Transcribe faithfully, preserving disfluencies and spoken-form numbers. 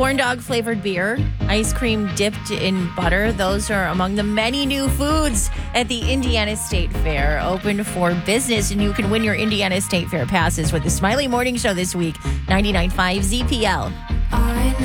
corn dog flavored beer, ice cream dipped in butter. Those are among the many new foods at the Indiana State Fair, open for business. And you can win your Indiana State Fair passes with the Smiley Morning Show this week, ninety-nine point five Z P L.